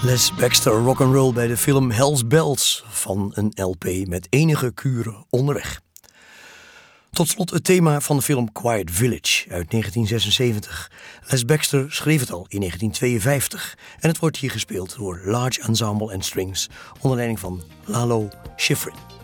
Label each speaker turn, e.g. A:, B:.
A: Les Baxter rock'n'roll bij de film Hell's Bells van een LP met enige kuren onderweg. Tot slot het thema van de film Quiet Village uit 1976. Les Baxter schreef het al in 1952 en het wordt hier gespeeld door Large Ensemble and Strings onder leiding van Lalo Schifrin.